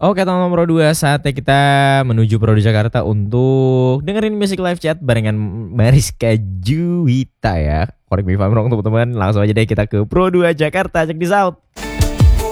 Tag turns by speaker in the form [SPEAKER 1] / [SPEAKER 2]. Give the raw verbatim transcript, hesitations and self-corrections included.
[SPEAKER 1] Oke teman-teman Pro dua, saatnya kita menuju Pro dua Jakarta untuk dengerin Music Live Chat barengan Mariska Juwita ya. Correct me if I'm wrong teman-teman. Langsung aja deh kita ke Pro dua Jakarta, check this out.